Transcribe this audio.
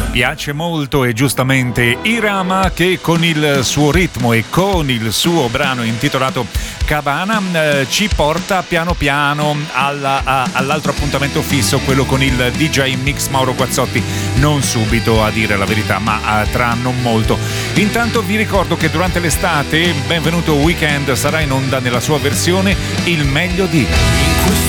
Piace molto e giustamente Irama, che con il suo ritmo e con il suo brano intitolato Cabana ci porta piano piano all'altro appuntamento fisso, quello con il DJ Mix Mauro Guazzotti, non subito a dire la verità, ma tra non molto. Intanto vi ricordo che durante l'estate Benvenuto Weekend sarà in onda nella sua versione Il meglio di...